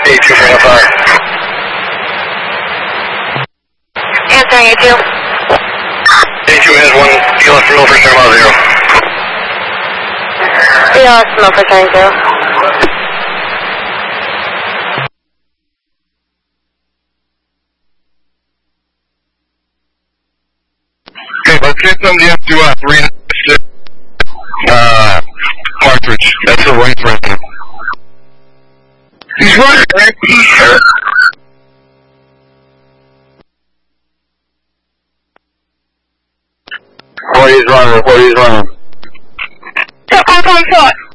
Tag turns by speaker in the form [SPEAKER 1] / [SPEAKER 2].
[SPEAKER 1] A2 for no fire.
[SPEAKER 2] Answering A2.
[SPEAKER 1] A2 has one DLS from Milford, turn mile 0.
[SPEAKER 2] DLS from Milford, turn 0.
[SPEAKER 1] Okay, let's get somebody up to 396 Partridge. That's the right right. He's running, right? What he's running.
[SPEAKER 2] So, I'm on foot.